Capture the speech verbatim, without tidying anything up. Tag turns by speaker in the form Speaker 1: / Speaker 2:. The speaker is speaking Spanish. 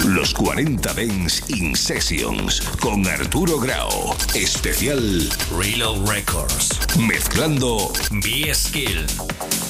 Speaker 1: Los cuarenta Dance in Sessions con Arturo Grau. Especial
Speaker 2: Reload Records.
Speaker 1: Mezclando
Speaker 2: Be Skill.